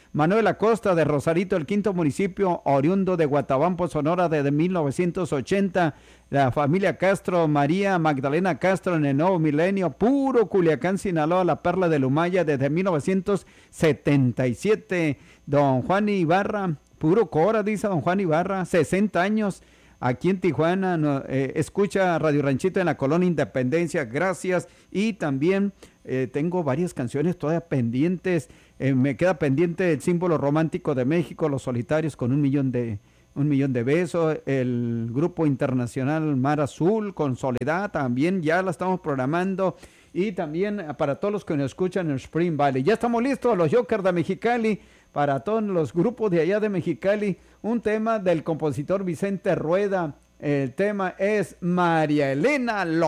Manuel Acosta de Rosarito, el quinto municipio, oriundo de Guatabampo, Sonora, desde 1980. La familia Castro, María Magdalena Castro en el nuevo milenio, puro Culiacán, Sinaloa, la perla de Lumaya, desde 1977. Don Juan Ibarra, puro Cora, dice don Juan Ibarra, 60 años. Aquí en Tijuana, escucha Radio Ranchito en la Colonia Independencia, gracias. Y también tengo varias canciones todavía pendientes. Me queda pendiente el símbolo romántico de México, Los Solitarios con un millón de besos, el grupo internacional Mar Azul con Soledad, también ya la estamos programando. Y también para todos los que nos escuchan en Spring Valley. Ya estamos listos, los Jokers de Mexicali, para todos los grupos de allá de Mexicali, un tema del compositor Vicente Rueda. El tema es María Elena López.